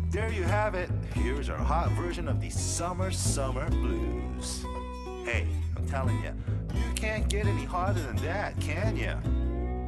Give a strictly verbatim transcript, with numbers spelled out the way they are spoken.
There you have it. Here's our hot version of the Summer Summer Blues. Hey, I'm telling you, you can't get any hotter than that, can ya?